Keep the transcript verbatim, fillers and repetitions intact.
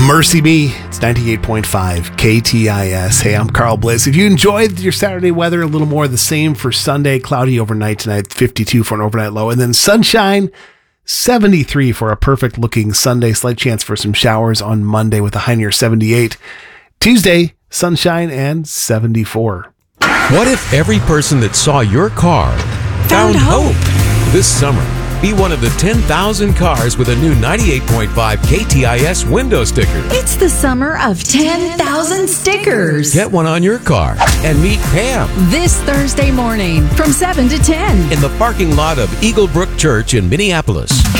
Mercy Me, it's ninety-eight point five K T I S. Hey, I'm Carl Bliss. If you enjoyed your Saturday weather, a little more of the same for Sunday. Cloudy overnight tonight, fifty-two for an overnight low. And then sunshine, seventy-three for a perfect looking Sunday. Slight chance for some showers on Monday with a high near seventy-eight. Tuesday, sunshine and seventy-four. What if every person that saw your car found, found hope? hope? This summer, be one of the ten thousand cars with a new ninety-eight point five K T I S window sticker. It's the summer of ten thousand stickers. Get one on your car and meet Pam. This Thursday morning from seven to ten. In the parking lot of Eagle Brook Church in Minneapolis.